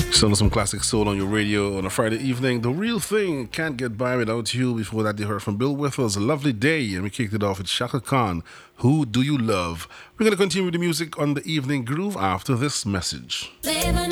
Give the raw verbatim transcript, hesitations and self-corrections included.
Still some classic soul on your radio on a Friday evening. The Real Thing, Can't Get By Without You. Before that, you heard from Bill Withers, A Lovely Day, and we kicked it off with Shaka Khan, Who Do You Love? We're going to continue with the music on the Evening Groove after this message.